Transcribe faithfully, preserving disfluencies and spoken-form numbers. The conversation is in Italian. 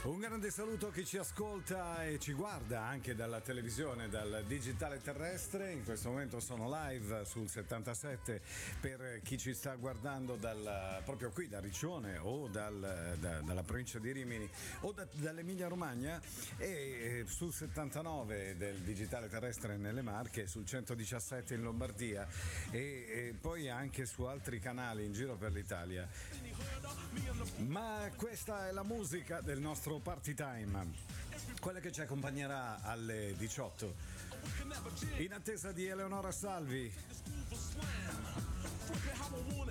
Un grande saluto a chi ci ascolta e ci guarda anche dalla televisione, dal digitale terrestre. In questo momento sono live sul settantasette per chi ci sta guardando dal, proprio qui da Riccione o dal, da, dalla provincia di Rimini o da, dall'Emilia Romagna, e sul settantanove del digitale terrestre nelle Marche, sul centodiciassette in Lombardia e, e poi anche su altri canali in giro per l'Italia. Ma questa è la musica del nostro Party Time, quella che ci accompagnerà alle diciotto, in attesa di Eleonora Salvi.